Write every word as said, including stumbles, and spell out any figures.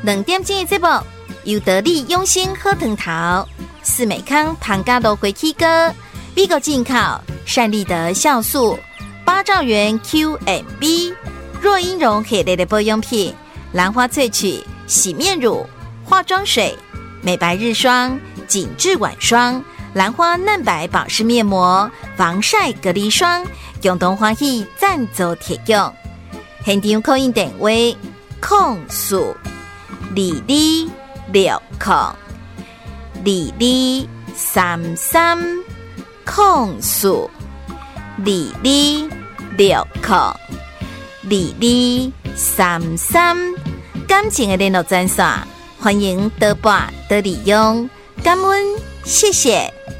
两点钟的节目，由得力用心喝藤桃、四美康庞家罗回气哥、美国进口善利德酵素、八兆元 Q M B、若英绒系列的保养品、兰花萃取洗面乳、化妆水、美白日霜、紧致晚霜、兰花嫩白保湿面膜、防晒隔离霜，共同欢喜赞助提供。现场扣印电话：空数二二六空二二三三空数二二六空二二三三。感情的联络专线，欢迎多拨多利用，感恩，谢谢。